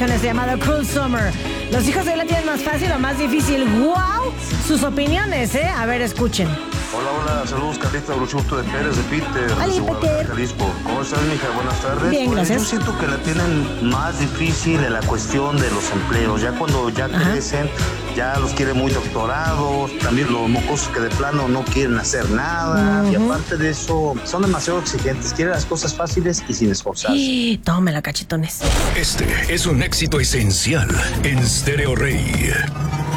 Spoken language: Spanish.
este llamado Cruel Summer. Los hijos de hoy la tienen más fácil o más difícil. ¡Wow! Sus opiniones, ¿eh? A ver, escuchen. Hola, saludos, Carlita Bruchuto de Pérez, de Peter, Hola, de Peter. Jalisco. ¿Cómo estás, mija? Buenas tardes. Bien, gracias. Yo siento que la tienen más difícil en la cuestión de los empleos. Ya cuando ya crecen, ya los quieren muy doctorados, también los mocosos que de plano no quieren hacer nada. Y aparte de eso, son demasiado exigentes, quieren las cosas fáciles y sin esforzarse. Tómela, cachetones. Este es un éxito esencial en Stereo Rey.